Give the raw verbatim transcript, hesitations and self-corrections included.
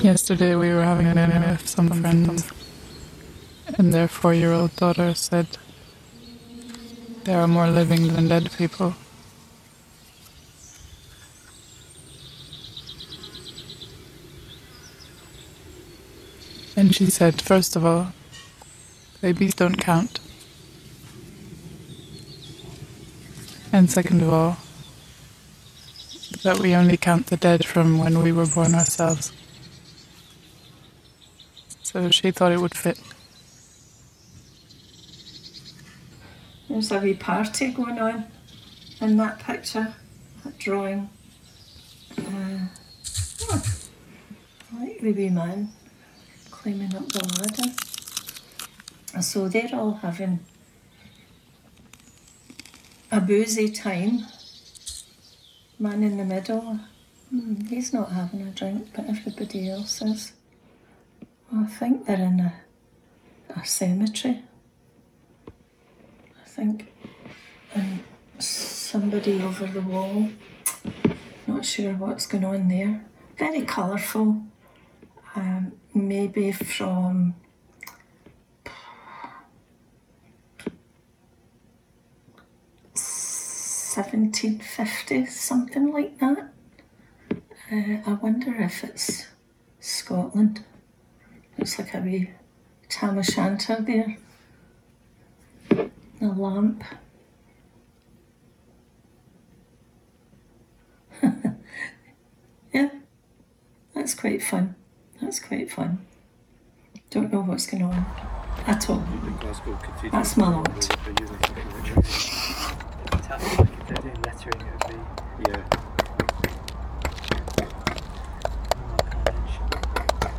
Yesterday we were having dinner with some friends, and their four-year-old daughter said, "There are more living than dead people." And she said, first of all, babies don't count. And second of all, that we only count the dead from when we were born ourselves. So she thought it would fit. There's a wee party going on in that picture, that drawing. Uh, oh, I like the wee man climbing up the ladder. So they're all having a boozy time. Man in the middle, hmm, he's not having a drink, but everybody else is. Well, I think they're in a, a cemetery. I think, and somebody over the wall. Not sure what's going on there. Very colourful. Um, maybe from seventeen fifty, something like that. Uh, I wonder if it's Scotland. Looks like a wee tam o' shanter there. A lamp. Yeah, that's quite fun. That's quite fun. Don't know what's going on at all. That's my lot. Fantastic. If they're doing lettering, it would be. Yeah.